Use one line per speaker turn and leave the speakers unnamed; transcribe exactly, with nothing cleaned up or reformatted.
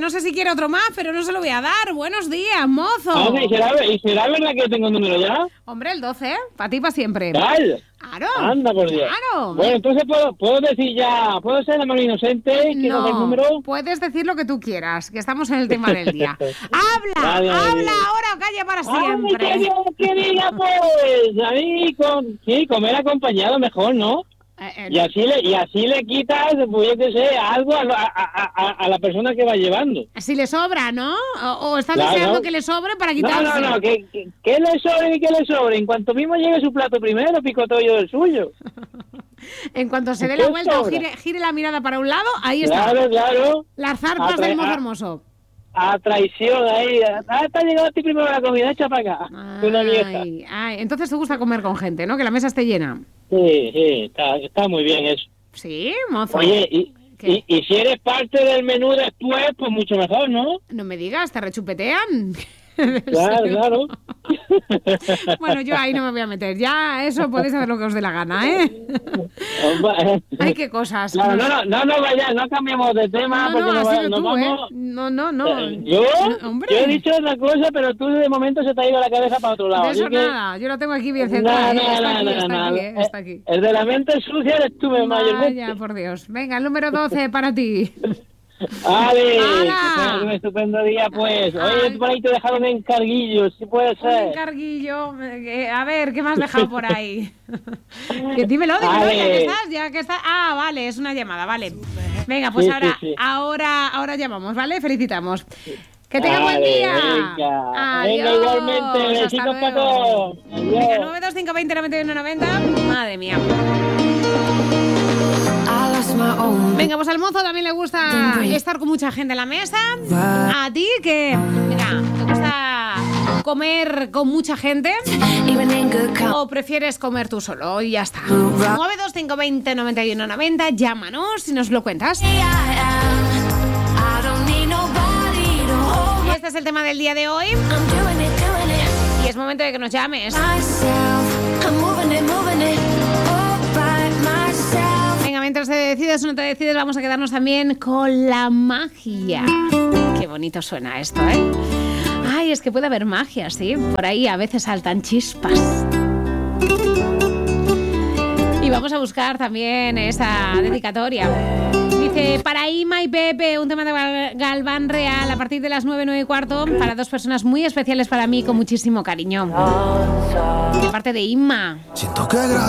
no sé si quiere otro más, pero no se lo voy a dar. Buenos días, mozo.
Ah, ¿y, será, ¿Y será verdad que tengo un número ya?
Hombre, el doce, ¿eh? Para ti, para siempre.
¿Tal?
Claro.
Anda, por Dios.
Claro.
Bueno, entonces puedo, puedo decir ya, ¿puedo ser la mano inocente? ¿Quiero
No,
el número?
puedes decir lo que tú quieras, que estamos en el tema del día. ¡Habla!
Vale,
¡Habla
vale.
ahora o calla para siempre!
¡Ay, qué, qué diga, pues! A mí, con, sí, comer acompañado mejor, ¿no?
Eh, eh,
Y así le, y así le quitas, pues yo qué sé, algo a, a, a, a la persona que va llevando.
Si le sobra, ¿no? O, o estás
Claro.
deseando que le sobre para quitarse.
No, no, no, que, que, que le sobre y que le sobre. En cuanto mismo llegue su plato primero, picoto yo del suyo.
En cuanto se dé la
¿Qué
vuelta o
sobra?
gire, gire la mirada para un lado, ahí está.
Claro, claro.
Las zarpas
Atra-
del mozo
a-
hermoso.
A traición ahí. Ah, te ha llegado a ti primero la comida, echa para acá. Una vieja.
Ay, ay, entonces te gusta comer con gente, ¿no? Que la mesa esté llena.
Sí, sí, está, está muy bien eso.
Sí, mozo.
Oye, y,
¿Qué?
y, y si eres parte del menú después, pues mucho mejor, ¿no?
No me digas, te rechupetean.
Claro, claro.
Bueno, yo ahí no me voy a meter. Ya, eso podéis hacer lo que os dé la gana, ¿eh?
Hombre,
Ay, qué cosas.
Claro, no, no, no, no, vaya, no cambiemos de tema
No,
porque
no,
nos,
has
va-
sido
nos
tú,
vamos.
¿eh? No, no, no.
Eh, ¿Yo?
No, hombre.
Yo he dicho otra cosa, pero tú de momento se te ha ido la cabeza para otro lado.
De eso
así que-
nada, yo lo tengo aquí bien
No,
centrado.
no,
¿eh? Está
no,
aquí,
no,
está
no.
aquí, ¿eh? Está aquí.
El de la mente sucia eres tú, mayormente.
Vaya, por Dios. Venga, el número doce para ti.
Vale,
¡Hala!
que tengas un estupendo día, pues. Oye,
Ay.
por ahí te dejaron encarguillos, si puede
Un
ser.
encarguillo. eh, A ver, ¿qué me has dejado por ahí? Que dímelo, dímelo,
Vale.
ya que estás, ya que estás. Ah, vale, es una llamada, vale. Venga, pues
Sí,
ahora,
sí, sí.
ahora, ahora llamamos, ¿vale? Felicitamos. Que tenga buen
Vale,
día.
Venga,
Adiós.
venga igualmente.
Hasta
Besitos para
luego.
todos. Adiós.
Venga, nueve dos cinco veinte noventa y uno noventa. Madre mía. Venga, pues al mozo también le gusta estar con mucha gente en la mesa. A ti que, mira, te gusta comer con mucha gente o prefieres comer tú solo y ya está. nueve dos cinco veinte noventa y uno noventa, llámanos y nos lo cuentas. Este es el tema del día de hoy y es momento de que nos llames. Venga, mientras te decides o no te decides, vamos a quedarnos también con la magia. Qué bonito suena esto, ¿eh? Ay, es que puede haber magia, ¿sí? Por ahí a veces saltan chispas. Y vamos a buscar también esa dedicatoria. Dice, para Ima y Pepe, un tema de Gal- Galván Real a partir de las nueve, nueve y cuarto, para dos personas muy especiales para mí, con muchísimo cariño. De parte de Ima.
Siento que gracias